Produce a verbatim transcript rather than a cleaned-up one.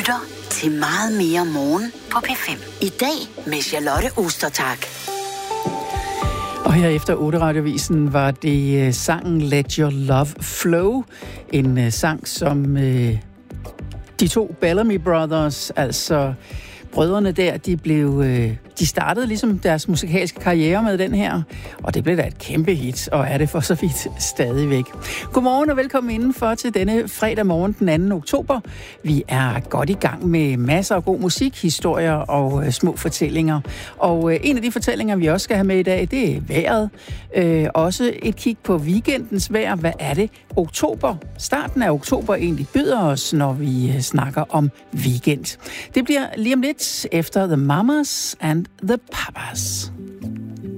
lytter til Meget mere morgen på P fem. I dag med Charlotte Ostertag. Og her efter otte radiovisen var det uh, sangen Let Your Love Flow. En uh, sang, som uh, de to Bellamy Brothers, altså brødrene der, de blev, uh, de startede ligesom deres musikalske karriere med den her. Og det blev da et kæmpe hit, og er det for så vidt stadigvæk. Godmorgen og velkommen indenfor til denne fredag morgen den anden oktober. Vi er godt i gang med masser af god musik, historier og uh, små fortællinger. Og uh, en af de fortællinger, vi også skal have med i dag, det er vejret. Uh, også et kig på weekendens vejr. Hvad er det? Oktober. Starten af oktober egentlig byder os, når vi uh, snakker om weekend. Det bliver lige om lidt efter The Mamas and The Papas.